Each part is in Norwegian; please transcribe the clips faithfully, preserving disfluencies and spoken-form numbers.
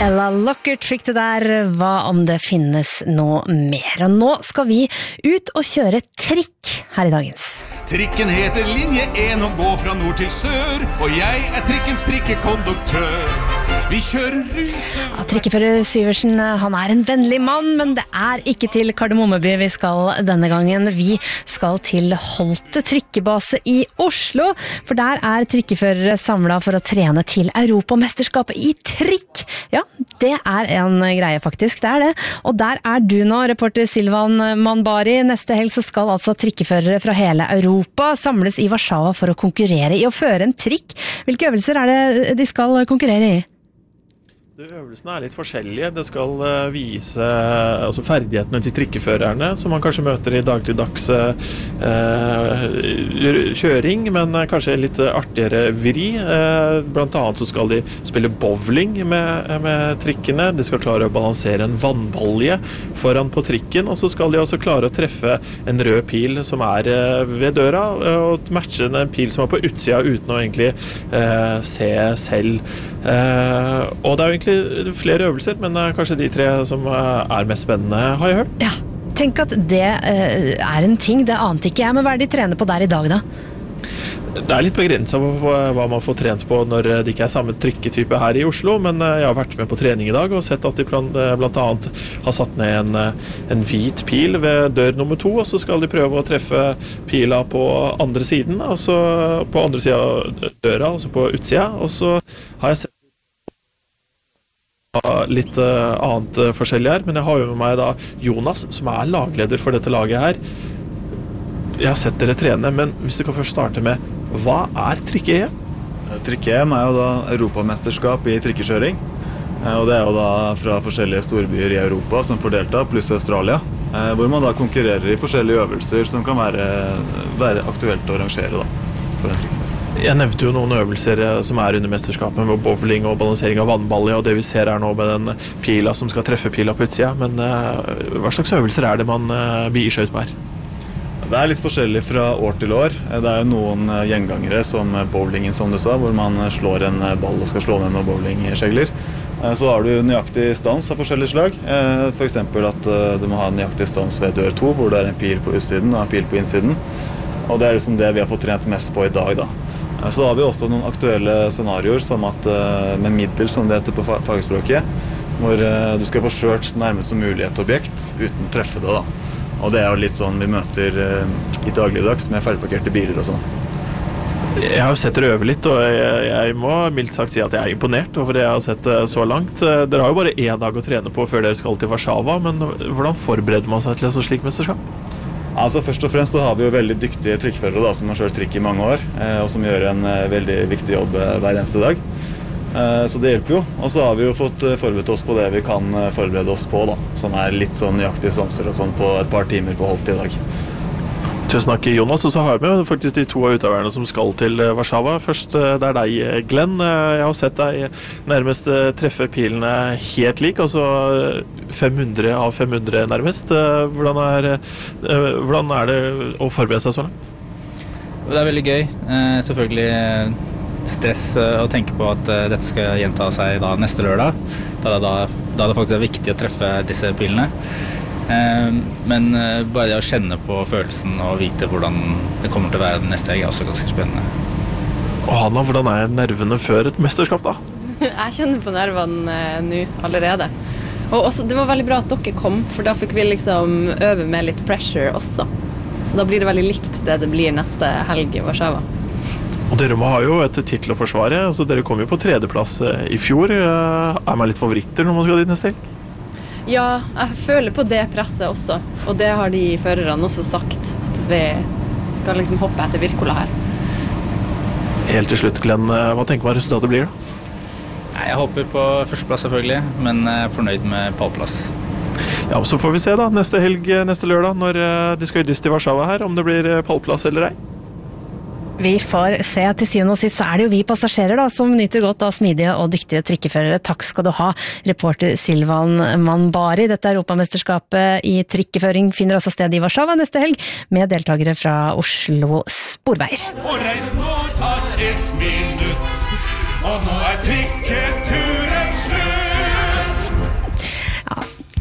Ella Lockert fikk du der, hva om det finnes noe mer? Og nå skal vi ut og kjøre trikk her i dagens. Trikken heter linje en og går fra nord til sør, og jeg er trikkens trikkekonduktør. Vi kjører rute... Ja, trikkefører Syversen, han er en vennlig mann, men det er ikke til Kardemommeby vi skal denne gangen. Vi skal til Holte trikkebase i Oslo, for der er trikkeførere samlet for å trene til Europamesterskapet i trikk. Ja, det er en greie faktisk, det er det. Og der er du nå, reporter Silvan Manbari. Neste helg så skal altså trikkeførere fra hele Europa samles i Warszawa for å konkurrere i å føre en trikk. Hvilke øvelser er det de skal konkurrere i? Øvelsene er litt forskjellige. Det skal vise altså ferdighetene til trikkeførerne, som man kanskje møter i dagligdags eh, kjøring, men kanskje litt artigere vri. Eh, blant annet så skal de spille bowling med, med trikkene. De skal klare å balansere en vannbalje foran på trikken, og så skal de også klare å treffe en rød pil som er ved døra, og matche en pil som er på utsida uten å egentlig eh, se selv. Eh, og det er jo egentlig flere øvelser, men kanskje de tre som er mest spennende, har jeg hørt. Ja, tenk at det uh, er en ting, det ante ikke jeg, men hva er det de trener på der i dag da? Det er litt begrenset på hva man får trent på når det ikke er samme trikketype her i Oslo, men jeg har vært med på trening i dag og sett at de blant annet har satt ned en, en hvit pil ved dør nummer to, og så skal de prøve å treffe pila på andre siden, altså på andre siden av døra, altså på utsida, og så har jeg sett litt uh, annet uh, forskjellig her, men jeg har jo med meg da Jonas, som er lagleder for dette laget her. Jeg har sett dere trene, men hvis du kan først starte med, hva er trikke-E M? Trikke-E M er jo da Europamesterskap i trikkekjøring, og det er jo da fra forskjellige storbyer i Europa som får delta, pluss Australia, hvor man da konkurrerer i forskjellige øvelser som kan være, være aktuelt å arrangere da, for en trikk. Jeg nevnte jo noen øvelser som er under mesterskapet med bowling og balansering av vannbalje, og det vi ser her nå med den pila som skal treffe pila på utsida, men uh, hva slags øvelser er det man uh, begir seg ut på her? Det er litt forskjellig fra år til år. Det er jo noen gjengangere som bowlingen, som du sa, hvor man slår en ball og skal slå ned noen bowlingskjegler. Så har du nøyaktig stans av forskjellige slag. For eksempel at du må ha en nøyaktig stans ved dør to, hvor det er en pil på utsiden og en pil på innsiden. Og det er liksom det vi har fått trent mest på i dag da. Så har vi også noen aktuelle scenarioer, som at med middel, som det heter på fagspråket, hvor du skal få kjørt nærmest som mulig et objekt uten å treffe det da. Og det er jo litt sånn vi møter i dagligdags med ferdigparkerte biler og sånn. Jeg har jo sett dere øve litt, og jeg, jeg må mildt sagt si at jeg er imponert over det jeg har sett så langt. Dere har jo bare en dag å trene på før dere skal til Warszawa, men hvordan forbereder man seg til et så slik mesterskap? Altså Først og fremst så har vi jo veldig dyktige trikkførere da, som har kjørt trikk i mange år, og som gjør en veldig viktig jobb hver eneste dag. Så det hjelper jo. Og så har vi jo fått forberedt oss på det vi kan forberede oss på da, som er litt sånn nøyaktige stanser og sånn på et par timer på Holte i dag. Tusen takk, Jonas, og så har vi jo faktisk de to av utøverne som skal til Warszawa. Først det er deg, Glenn. Jeg har sett deg nærmest treffe pilene helt lik, altså fem hundre av fem hundre nærmest. Hvordan er, hvordan er det å forberede seg så langt? Det er veldig gøy. Selvfølgelig stress å tenke på at dette skal gjenta seg da neste lørdag, da, da, da det faktisk er viktig å treffe disse pilene. Men bare det å kjenne på følelsen og vite hvordan det kommer til å være neste helg er også ganske spennende. Og Hanna, hvordan er nervene før et mesterskap da? Jeg kjenner på nervene nå allerede. Og også, det var veldig bra at dere kom, for da fikk vi liksom øve med litt pressure også. Så da blir det veldig likt det det blir neste helg i Warszawa. Og dere må ha jo et titel å forsvare, altså dere kom jo på tredjeplass i fjor. Er man litt favoritter når man skal dit neste helg? Ja, jeg føler på det presset også, og det har de førerne også sagt, at vi skal liksom hoppe etter Wirkola her. Helt til slutt, Glenn, hva tenker man resultatet blir da? Jeg håper på førsteplass selvfølgelig, men jeg er fornøyd med pallplass. Ja, så får vi se da, neste helg, neste lørdag, når de skal i dyst i Warszawa her, om det blir pallplass eller ei. Vi får se. Til syvende og sist så er det jo vi passasjerer da, som nyter godt av smidige og dyktige trikkeførere. Takk skal du ha, reporter Silvan Manbari. Dette Europamesterskapet i trikkeføring finner altså sted i Warszawa neste helg, med deltakere fra Oslo Sporveier. Og reis nå tar ett minutt, og nå er trikketuren slutt.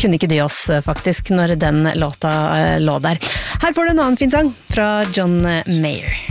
kunne ikke dy oss faktisk når den låta lå der. Her får du en annen fin sang fra John Mayer.